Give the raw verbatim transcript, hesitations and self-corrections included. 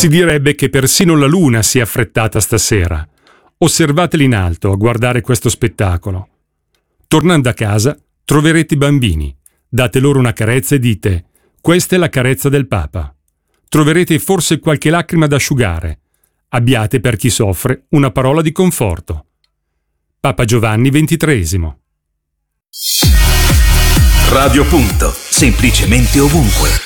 Si direbbe che persino la luna si è affrettata stasera. Osservateli in alto a guardare questo spettacolo. Tornando a casa, troverete i bambini. Date loro una carezza e dite: questa è la carezza del Papa. Troverete forse qualche lacrima da asciugare. Abbiate per chi soffre una parola di conforto. Papa Giovanni ventitreesimo. Radio Punto, semplicemente ovunque.